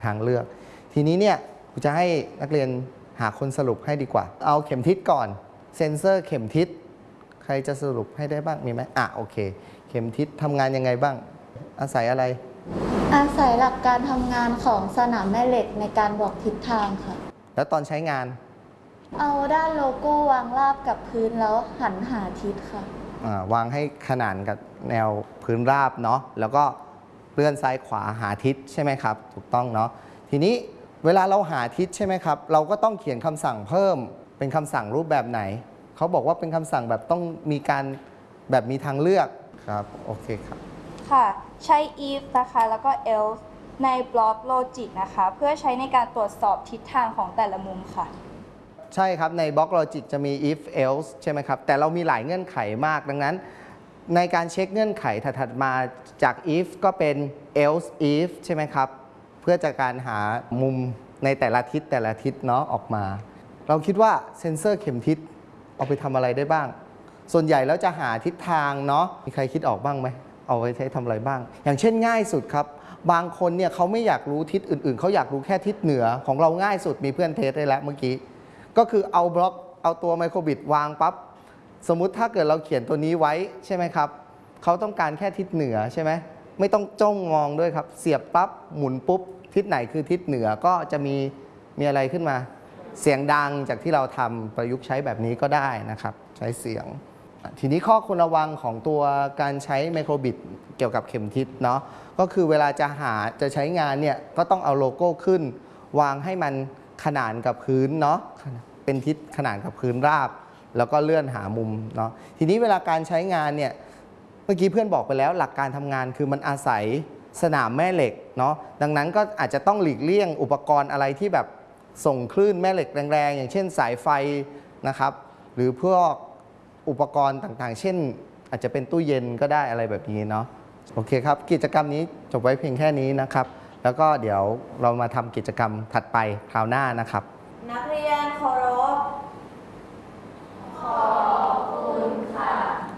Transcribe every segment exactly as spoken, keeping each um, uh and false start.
ทางเลือกทีนี้เนี่ยครูจะให้นักเรียนหาคนสรุปให้ดีกว่าเอาเข็มทิศก่อนเซ็นเซอร์เข็มทิศใครจะสรุปให้ได้บ้างมีไหมอ่ะโอเคเข็มทิศทำงานยังไงบ้างอาศัยอะไรอาศัยหลักการทำงานของสนามแม่เหล็กในการบอกทิศทางค่ะแล้วตอนใช้งานเอาด้านโลโก้วางราบกับพื้นแล้วหันหาทิศค่ะวางให้ขนานกับแนวพื้นราบเนาะแล้วก็เลื่อนซ้ายขวาหาทิศใช่ไหมครับถูกต้องเนาะทีนี้เวลาเราหาทิศใช่ไหมครับเราก็ต้องเขียนคำสั่งเพิ่มเป็นคำสั่งรูปแบบไหนเขาบอกว่าเป็นคำสั่งแบบต้องมีการแบบมีทางเลือกครับโอเคครับค่ะใช้ if นะคะแล้วก็ else ในบล็อกโลจิกนะคะเพื่อใช้ในการตรวจสอบทิศทางของแต่ละมุมค่ะใช่ครับในบล็อกโลจิกจะมี if else ใช่ไหมครับแต่เรามีหลายเงื่อนไขมากดังนั้นในการเช็คเงื่อนไขถัดมาจาก if ก็เป็น else if ใช่ไหมครับเพื่อจากการหามุมในแต่ละทิศแต่ละทิศเนาะออกมาเราคิดว่าเซ็นเซอร์เข็มทิศเอาไปทำอะไรได้บ้างส่วนใหญ่แล้วจะหาทิศทางเนาะมีใครคิดออกบ้างไหมเอาไว้ใช้ทำอะไรบ้างอย่างเช่นง่ายสุดครับบางคนเนี่ยเขาไม่อยากรู้ทิศอื่นๆเขาอยากรู้แค่ทิศเหนือของเราง่ายสุดมีเพื่อนเทสได้แล้วเมื่อกี้ก็คือเอาบล็อกเอาตัวไมโครบิตวางปั๊บสมมุติถ้าเกิดเราเขียนตัวนี้ไว้ใช่ไหมครับเขาต้องการแค่ทิศเหนือใช่ไหมไม่ต้องจ้องมองด้วยครับเสียบปั๊บหมุนปุ๊บทิศไหนคือทิศเหนือก็จะมีมีอะไรขึ้นมาเสียงดังจากที่เราทำประยุกต์ใช้แบบนี้ก็ได้นะครับใช้เสียงทีนี้ข้อควรระวังของตัวการใช้ไมโครบิตเกี่ยวกับเข็มทิศเนาะก็คือเวลาจะหาจะใช้งานเนี่ยก็ต้องเอาโลโก้ขึ้นวางให้มันขนานกับพื้นเนาะเป็นทิศขนานกับพื้นราบแล้วก็เลื่อนหามุมเนาะทีนี้เวลาการใช้งานเนี่ยเมื่อกี้เพื่อนบอกไปแล้วหลักการทำงานคือมันอาศัยสนามแม่เหล็กเนาะดังนั้นก็อาจจะต้องหลีกเลี่ยงอุปกรณ์อะไรที่แบบส่งคลื่นแม่เหล็กแรงๆอย่างเช่นสายไฟนะครับหรือพวกอุปกรณ์ต่างๆเช่นอาจจะเป็นตู้เย็นก็ได้อะไรแบบนี้เนาะโอเคครับกิจกรรมนี้จบไว้เพียงแค่นี้นะครับแล้วก็เดี๋ยวเรามาทำกิจกรรมถัดไปคราวหน้านะครับนักเรียนเคารพขอบคุณค่ะ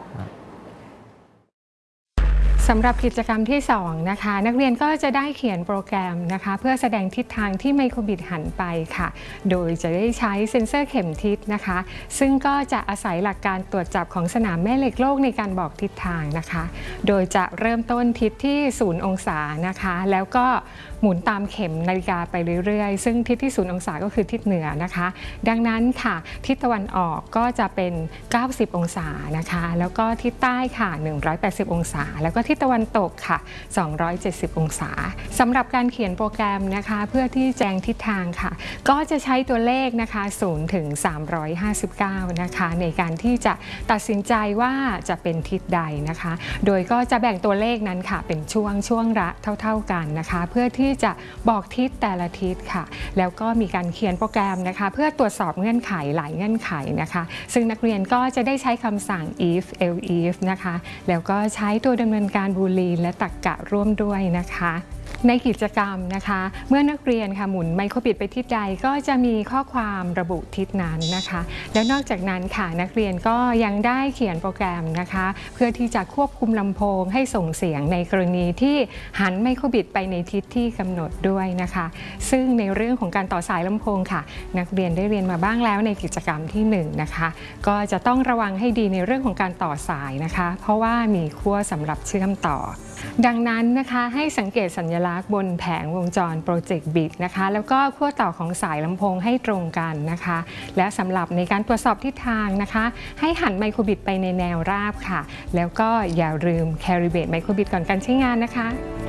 สำหรับกิจกรรมที่สองนะคะนักเรียนก็จะได้เขียนโปรแกรมนะคะเพื่อแสดงทิศทางที่ไมโครบิตหันไปค่ะโดยจะได้ใช้เซ็นเซอร์เข็มทิศนะคะซึ่งก็จะอาศัยหลักการตรวจจับของสนามแม่เหล็กโลกในการบอกทิศทางนะคะโดยจะเริ่มต้นทิศที่ศูนย์องศานะคะแล้วก็หมุนตามเข็มนาฬิกาไปเรื่อยๆซึ่งทิศที่ศูนย์องศาก็คือทิศเหนือนะคะดังนั้นค่ะทิศตะวันออกก็จะเป็นเก้าสิบองศานะคะแล้วก็ทิศใต้ค่ะหนึ่งร้อยแปดสิบองศาแล้วก็ทิศตะวันตกค่ะสองร้อยเจ็ดสิบองศาสำหรับการเขียนโปรแกรมนะคะเพื่อที่แจ้งทิศทางค่ะก็จะใช้ตัวเลขนะคะศูนย์ถึงสามร้อยห้าสิบเก้านะคะในการที่จะตัดสินใจว่าจะเป็นทิศใดนะคะโดยก็จะแบ่งตัวเลขนั้นค่ะเป็นช่วงช่วงละเท่าๆกันนะคะเพื่อที่จะบอกทิศแต่ละทิศค่ะแล้วก็มีการเขียนโปรแกรมนะคะเพื่อตรวจสอบเงื่อนไขหลายเงื่อนไขนะคะซึ่งนักเรียนก็จะได้ใช้คำสั่ง if else if นะคะแล้วก็ใช้ตัวดำเนินการบูลีนและตรรกะร่วมด้วยนะคะในกิจกรรมนะคะเมื่อนักเรียนค่ะหมุนไมโครบิตไปทิศใดก็จะมีข้อความระบุทิศนั้นนะคะแล้วนอกจากนั้นค่ะนักเรียนก็ยังได้เขียนโปรแกรมนะคะเพื่อที่จะควบคุมลำโพงให้ส่งเสียงในกรณีที่หันไมโครบิตไปในทิศที่กำหนดด้วยนะคะซึ่งในเรื่องของการต่อสายลำโพงค่ะนักเรียนได้เรียนมาบ้างแล้วในกิจกรรมที่หนึ่งนะคะก็จะต้องระวังให้ดีในเรื่องของการต่อสายนะคะเพราะว่ามีขั้วสำหรับเชื่อมต่อดังนั้นนะคะให้สังเกตสัญลักษณ์บนแผงวงจรโปรเจกต์บิตนะคะแล้วก็ขั้วต่อของสายลำโพงให้ตรงกันนะคะและสำหรับในการตรวจสอบทิศทางนะคะให้หันไมโครบิตไปในแนวราบค่ะแล้วก็อย่าลืมแคลิเบรตไมโครบิตก่อนการใช้งานนะคะ